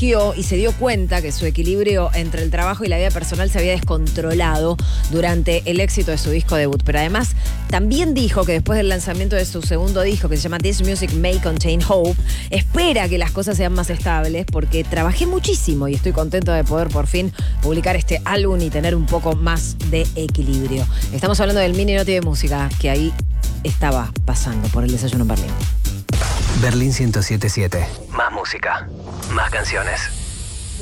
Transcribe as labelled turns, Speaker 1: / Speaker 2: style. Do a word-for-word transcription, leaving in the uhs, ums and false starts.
Speaker 1: elogió y se dio cuenta que su equilibrio entre el trabajo y la vida personal se había descontrolado durante el éxito de su disco debut. Pero además también dijo que después del lanzamiento de su segundo disco, que se llama This Music May Contain Hope, espera que las cosas sean más estables porque trabajé muchísimo y estoy contento de poder por fin publicar este álbum y tener un poco más de equilibrio. Estamos hablando del mini noti de música que ahí estaba pasando por el desayuno en Berlín.
Speaker 2: Berlín ciento siete punto siete. Más música, más canciones.